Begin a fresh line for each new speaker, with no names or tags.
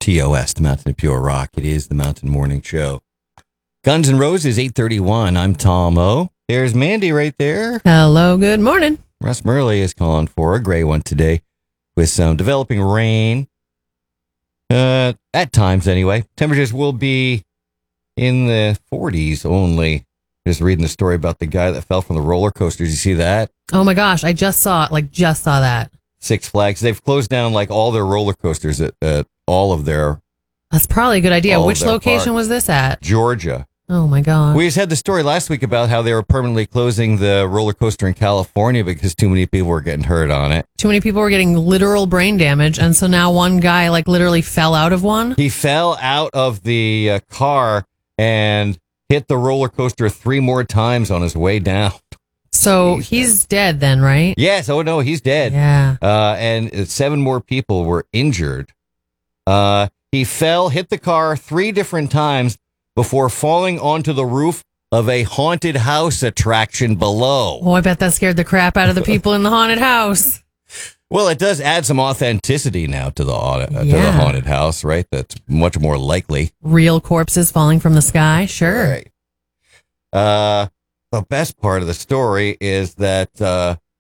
TOS, the Mountain of Pure Rock. It is the Mountain Morning Show. Guns N' Roses, 8:31. I'm Tom O. There's Mandy right there.
Hello, good morning.
Russ Murley is calling for a gray one today with some developing rain. At times, anyway. Temperatures will be in the 40s only. Just reading the story about the guy that fell from the roller coasters. You see that?
Oh my gosh, I just saw that.
Six Flags. They've closed down like all their roller coasters at all of their...
That's probably a good idea. Which location
parks.
was this at?
Georgia.
Oh my God.
We just had the story last week about how they were permanently closing the roller coaster in California because too many people were getting hurt on it.
Too many people were getting literal brain damage, and so now one guy like literally fell out of one.
He fell out of the car and hit the roller coaster 3 more times on his way down.
So he's dead then, right?
Yes. Oh, no, he's dead.
Yeah.
And 7 more people were injured. He fell, hit the car 3 different times before falling onto the roof of a haunted house attraction below.
Oh, I bet that scared the crap out of the people in the haunted house.
Well, it does add some authenticity now to the haunted house, right? That's much more likely.
Real corpses falling from the sky, sure.
Right. The best part of the story is that